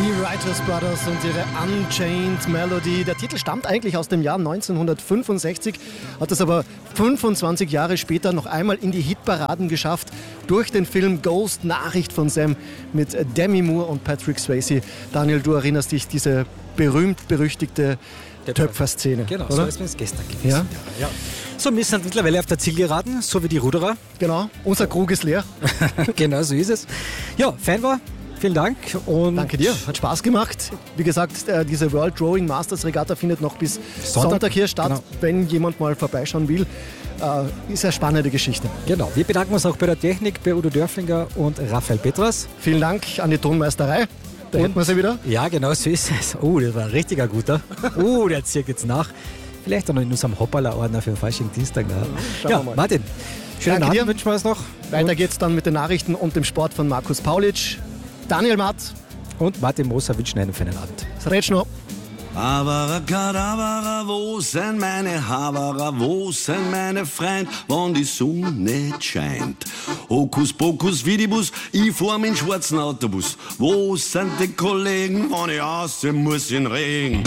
Die Writers Brothers und ihre Unchained Melody. Der Titel stammt eigentlich aus dem Jahr 1965, hat es aber 25 Jahre später noch einmal in die Hitparaden geschafft durch den Film Ghost, Nachricht von Sam mit Demi Moore und Patrick Swayze. Daniel, du erinnerst dich, diese berühmt-berüchtigte Töpferszene. Genau, oder? so ist es gestern gewesen. Ja? Ja. So, wir sind mittlerweile auf der Zielgeraden, so wie die Ruderer. Genau, unser Krug ist leer. Genau, so ist es. Ja, fein war. Vielen Dank. Und Danke dir, hat Spaß gemacht. Wie gesagt, diese World Rowing Masters Regatta findet noch bis Sonntag hier statt. Genau. Wenn jemand mal vorbeischauen will, ist eine spannende Geschichte. Genau, wir bedanken uns auch bei der Technik, bei Udo Dörflinger und Raphael Petras. Vielen Dank an die Tonmeisterei. Da hätten wir sie wieder. Ja, genau, so ist es. Oh, das war ein richtiger guter. Oh, der zieht jetzt nach. Vielleicht auch noch in unserem Hoppala-Ordner für Faschigen Dienstag. Schauen Ja, wir mal. Martin, schönen Danke Abend dir. wünschen wir uns noch. Weiter geht's dann mit den Nachrichten und dem Sport von Markus Paulitsch. Daniel Matt, Und Martin Moser wünschen einen feinen Abend. Sretschno. Abracadabra, wo sind meine Haberer, wo sind meine Freund, wann die Sonne nicht scheint? Hokus pokus fidibus, ich fahr mit schwarzen Autobus. Wo sind die Kollegen, wann ich aussehen muss in Regen?